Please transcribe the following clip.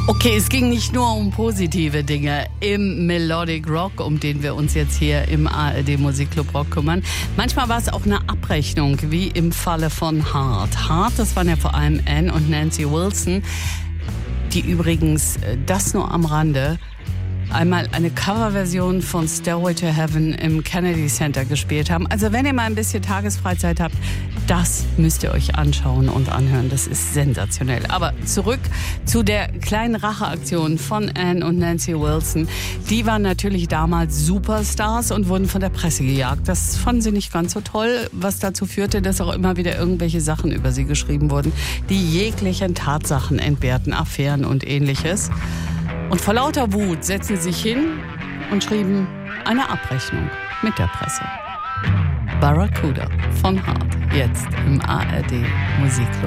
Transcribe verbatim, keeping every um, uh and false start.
Okay, es ging nicht nur um positive Dinge im Melodic Rock, um den wir uns jetzt hier im A R D Musikclub Rock kümmern. Manchmal war es auch eine Abrechnung, wie im Falle von Heart. Heart, das waren ja vor allem Ann und Nancy Wilson, die übrigens, das nur am Rande, einmal eine Coverversion von Stairway to Heaven im Kennedy Center gespielt haben. Also wenn ihr mal ein bisschen Tagesfreizeit habt, das müsst ihr euch anschauen und anhören. Das ist sensationell. Aber zurück zu der kleinen Racheaktion von Ann und Nancy Wilson. Die waren natürlich damals Superstars und wurden von der Presse gejagt. Das fanden sie nicht ganz so toll, was dazu führte, dass auch immer wieder irgendwelche Sachen über sie geschrieben wurden, die jeglichen Tatsachen entbehrten, Affären und Ähnliches. Und vor lauter Wut setzten sie sich hin und schrieben eine Abrechnung mit der Presse. Barracuda von Heart, jetzt im A R D Musikclub.